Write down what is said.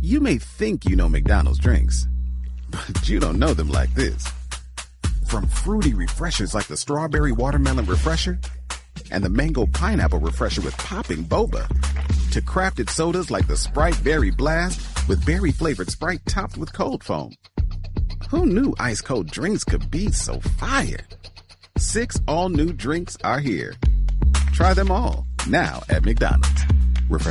You may think you know McDonald's drinks, but you don't know them like this. From fruity refreshers like the Strawberry Watermelon Refresher and the Mango Pineapple Refresher with popping boba, to crafted sodas like the Sprite Berry Blast with berry-flavored Sprite topped with cold foam. Who knew ice-cold drinks could be so fire? 6 all-new drinks are here. Try them all, now at McDonald's.